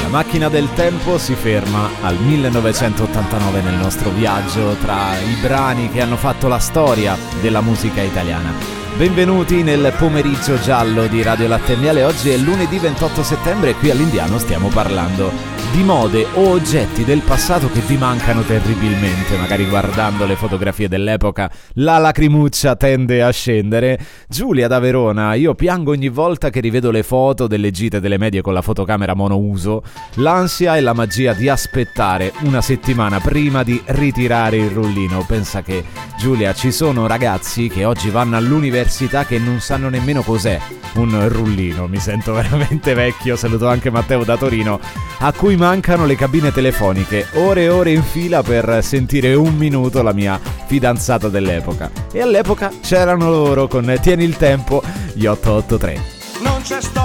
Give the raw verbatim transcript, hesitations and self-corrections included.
La macchina del tempo si ferma al millenovecentottantanove nel nostro viaggio tra i brani che hanno fatto la storia della musica italiana. Benvenuti nel pomeriggio giallo di Radio Latte e Miele. Oggi è lunedì ventotto settembre e qui all'Indiano stiamo parlando di mode o oggetti del passato che vi mancano terribilmente. Magari guardando le fotografie dell'epoca la lacrimuccia tende a scendere. Giulia da Verona: io piango ogni volta che rivedo le foto delle gite delle medie con la fotocamera monouso. L'ansia e la magia di aspettare una settimana prima di ritirare il rullino. Pensa che, Giulia, ci sono ragazzi che oggi vanno all'università che non sanno nemmeno cos'è un rullino. Mi sento veramente vecchio. Saluto anche Matteo da Torino, a cui mancano le cabine telefoniche, ore e ore in fila per sentire un minuto la mia fidanzata dell'epoca. E all'epoca c'erano loro con Tieni il tempo, gli otto otto tre. Non c'è storia